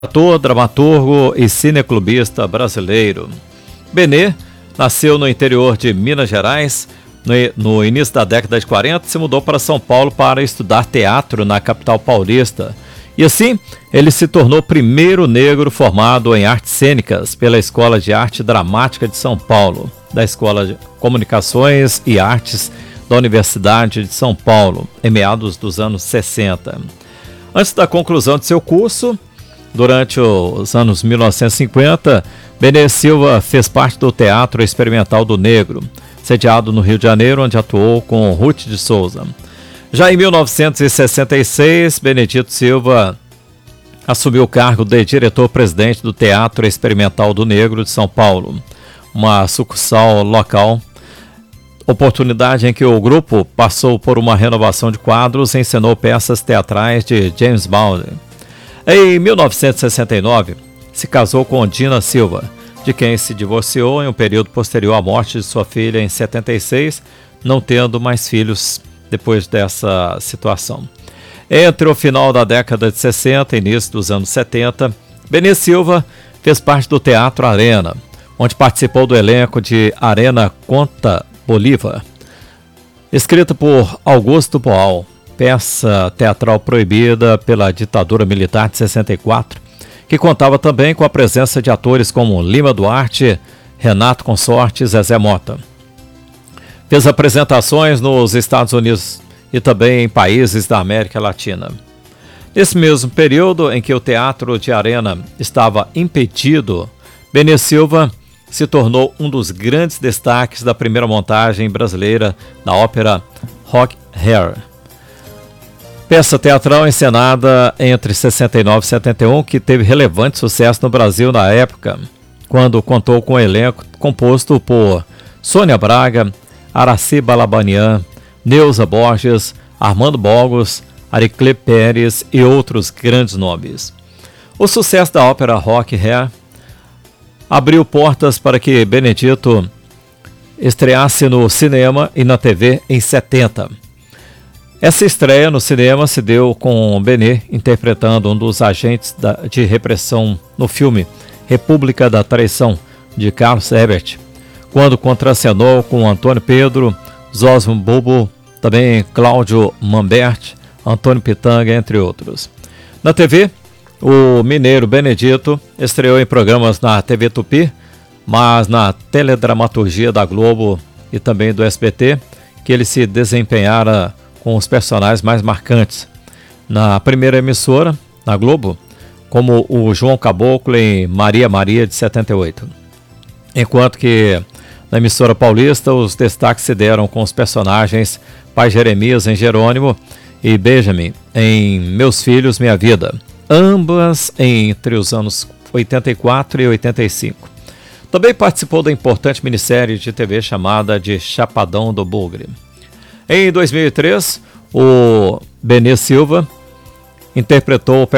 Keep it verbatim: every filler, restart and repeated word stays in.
Ator, dramaturgo e cineclubista brasileiro. Benê nasceu no interior de Minas Gerais. No, no início da década de quarenta, se mudou para São Paulo para estudar teatro na capital paulista. E assim, ele se tornou o primeiro negro formado em artes cênicas pela Escola de Arte Dramática de São Paulo, da Escola de Comunicações e Artes da Universidade de São Paulo, em meados dos anos sessenta. Antes da conclusão de seu curso, durante os anos mil novecentos e cinquenta, Benê Silva fez parte do Teatro Experimental do Negro, sediado no Rio de Janeiro, onde atuou com Ruth de Souza. Já em mil novecentos e sessenta e seis, Benedito Silva assumiu o cargo de diretor-presidente do Teatro Experimental do Negro de São Paulo, uma sucursal local, oportunidade em que o grupo passou por uma renovação de quadros e encenou peças teatrais de James Baldwin. Em mil novecentos e sessenta e nove, se casou com Dina Silva, de quem se divorciou em um período posterior à morte de sua filha em setenta e seis, não tendo mais filhos depois dessa situação. Entre o final da década de sessenta e início dos anos setenta, Benê Silva fez parte do Teatro Arena, onde participou do elenco de Arena Conta Bolívar, escrita por Augusto Boal, peça teatral proibida pela ditadura militar de sessenta e quatro, que contava também com a presença de atores como Lima Duarte, Renato Consorte e Zezé Mota. Fez apresentações nos Estados Unidos e também em países da América Latina. Nesse mesmo período em que o Teatro de Arena estava impedido, Benê Silva se tornou um dos grandes destaques da primeira montagem brasileira da ópera Rock Her, peça teatral encenada entre sessenta e nove e setenta e um, que teve relevante sucesso no Brasil na época, quando contou com um elenco composto por Sônia Braga, Araci Balabanian, Neuza Borges, Armando Bogos, Aricle Pérez e outros grandes nomes. O sucesso da ópera Rock Her abriu portas para que Benedito estreasse no cinema e na T V em setenta. Essa estreia no cinema se deu com Benê interpretando um dos agentes da, de repressão no filme República da Traição, de Carlos Ebert, quando contracenou com Antônio Pedro, Zosmo Bobo, também Cláudio Mambert, Antônio Pitanga, entre outros. Na T V, o mineiro Benedito estreou em programas na T V Tupi, mas na teledramaturgia da Globo e também do S B T, que ele se desempenhara com os personagens mais marcantes. Na primeira emissora, na Globo, como o João Caboclo em Maria Maria, de setenta e oito. Enquanto que na emissora paulista, os destaques se deram com os personagens Pai Jeremias em Jerônimo e Benjamin em Meus Filhos, Minha Vida, ambas entre os anos oitenta e quatro e oitenta e cinco. Também participou da importante minissérie de T V chamada de Chapadão do Bugre. Em dois mil e três, o Benê Silva interpretou o